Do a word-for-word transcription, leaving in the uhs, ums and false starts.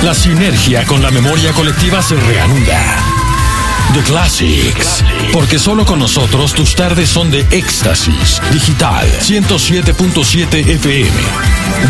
La sinergia con la memoria colectiva se reanuda. The Classics, porque solo con nosotros tus tardes son de éxtasis. Digital ciento siete punto siete F M.